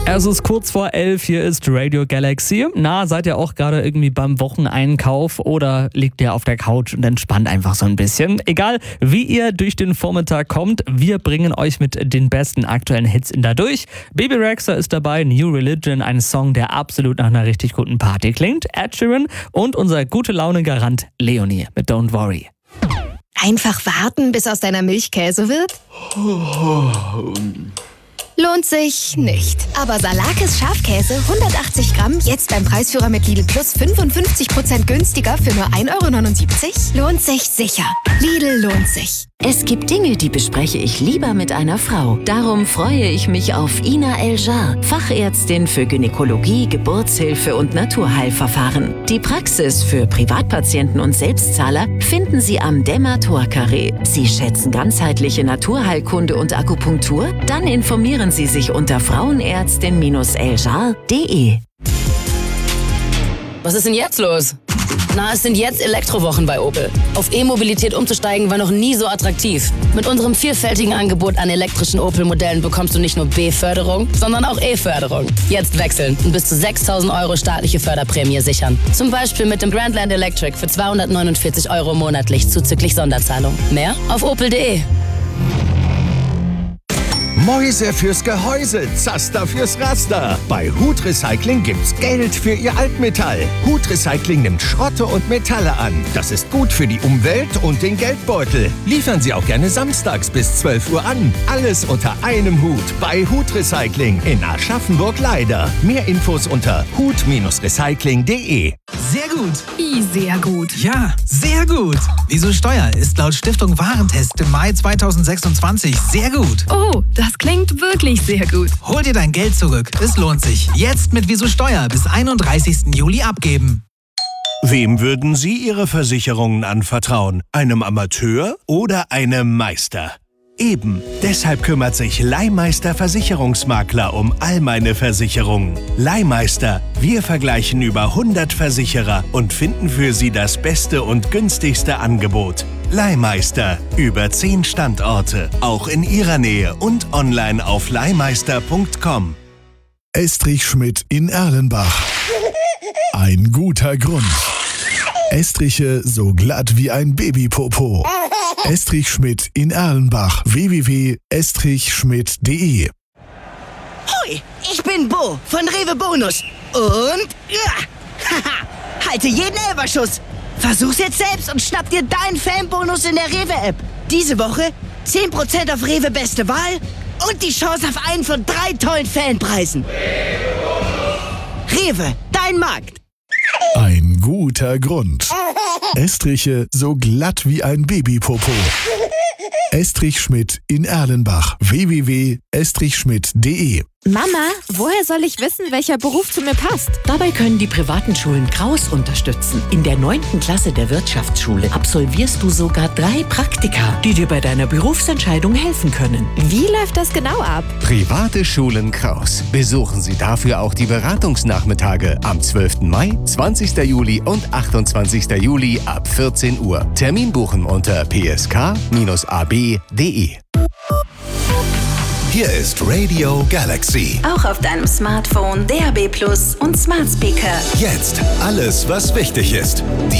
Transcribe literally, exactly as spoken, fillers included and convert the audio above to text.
Es ist kurz vor elf, hier ist Radio Galaxy. Na, seid ihr auch gerade irgendwie beim Wocheneinkauf oder liegt ihr auf der Couch und entspannt einfach so ein bisschen? Egal, wie ihr durch den Vormittag kommt, wir bringen euch mit den besten aktuellen Hits in da durch. Baby Rexha ist dabei, New Religion, ein Song, der absolut nach einer richtig guten Party klingt. Ed Sheeran und unser Gute-Laune-Garant Leonie mit Don't Worry. Einfach warten, bis aus deiner Milch Käse wird? Lohnt sich nicht. Aber Salakis Schafkäse hundertachtzig Gramm, jetzt beim Preisführer mit Lidl Plus fünfundfünfzig Prozent günstiger für nur ein Euro neunundsiebzig? Lohnt sich sicher. Lidl lohnt sich. Es gibt Dinge, die bespreche ich lieber mit einer Frau. Darum freue ich mich auf Ina El-Jar, Fachärztin für Gynäkologie, Geburtshilfe und Naturheilverfahren. Die Praxis für Privatpatienten und Selbstzahler finden Sie am Demator-Carré. Sie schätzen ganzheitliche Naturheilkunde und Akupunktur? Dann informieren Sie sich unter frauenärztin eljar punkt de. Was ist denn jetzt los? Na, es sind jetzt Elektrowochen bei Opel. Auf E-Mobilität umzusteigen war noch nie so attraktiv. Mit unserem vielfältigen Angebot an elektrischen Opel-Modellen bekommst du nicht nur B-Förderung, sondern auch E-Förderung. Jetzt wechseln und bis zu sechstausend Euro staatliche Förderprämie sichern. Zum Beispiel mit dem Grandland Electric für zweihundertneunundvierzig Euro monatlich zuzüglich Sonderzahlung. Mehr auf opel punkt de. Mäuse fürs Gehäuse, Zaster fürs Raster. Bei Hut Recycling gibt's Geld für Ihr Altmetall. Hut Recycling nimmt Schrotte und Metalle an. Das ist gut für die Umwelt und den Geldbeutel. Liefern Sie auch gerne samstags bis zwölf Uhr an. Alles unter einem Hut bei Hut Recycling in Aschaffenburg-Leider. Mehr Infos unter hut Recycling punkt de. Sehr gut. Wie sehr gut. Ja, sehr gut. Wieso Steuer ist laut Stiftung Warentest im Mai zweitausendsechsundzwanzig sehr gut. Oh, das klingt wirklich sehr gut. Hol dir dein Geld zurück. Es lohnt sich. Jetzt mit Wieso Steuer bis einunddreißigsten Juli abgeben. Wem würden Sie Ihre Versicherungen anvertrauen? Einem Amateur oder einem Meister? Eben, deshalb kümmert sich Leihmeister Versicherungsmakler um all meine Versicherungen. Leihmeister, wir vergleichen über hundert Versicherer und finden für Sie das beste und günstigste Angebot. Leihmeister, über zehn Standorte, auch in Ihrer Nähe und online auf leihmeister punkt com. Estrich Schmidt in Erlenbach. Ein guter Grund. Estriche so glatt wie ein Babypopo. Estrich Schmidt in Erlenbach. w w w punkt estrich schmidt punkt de. Hoi, ich bin Bo von Rewe Bonus. Und ja, haha, halte jeden Elberschuss. Versuch's jetzt selbst und schnapp dir deinen Fanbonus in der Rewe-App. Diese Woche zehn Prozent auf Rewe Beste Wahl und die Chance auf einen von drei tollen Fanpreisen. Rewe, dein Markt. Ein guter Grund. Estriche so glatt wie ein Babypopo. Estrich Schmidt in Erlenbach. w w w punkt estrich schmidt punkt de. Mama, woher soll ich wissen, welcher Beruf zu mir passt? Dabei können die privaten Schulen Kraus unterstützen. In der neunten Klasse der Wirtschaftsschule absolvierst du sogar drei Praktika, die dir bei deiner Berufsentscheidung helfen können. Wie läuft das genau ab? Private Schulen Kraus. Besuchen Sie dafür auch die Beratungsnachmittage am zwölften Mai, zwanzigsten Juli und achtundzwanzigsten Juli ab vierzehn Uhr. Termin buchen unter p s k a b punkt de. Hier ist Radio Galaxy. Auch auf deinem Smartphone, D A B Plus und Smart Speaker. Jetzt alles, was wichtig ist.